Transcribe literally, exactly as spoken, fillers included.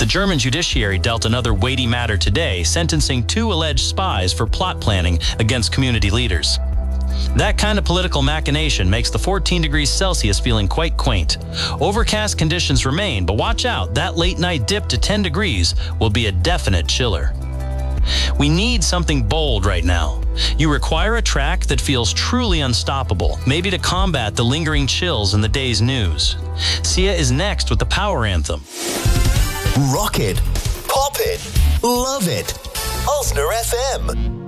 The German judiciary dealt another weighty matter today, sentencing two alleged spies for plot planning against community leaders. That kind of political machination makes the fourteen degrees Celsius feeling quite quaint. Overcast conditions remain, but watch out, that late night dip to ten degrees will be a definite chiller. We need something bold right now. You require a track that feels truly unstoppable, maybe to combat the lingering chills in the day's news. Sia is next with the power anthem. Rock it, pop it, love it. Ulster F M.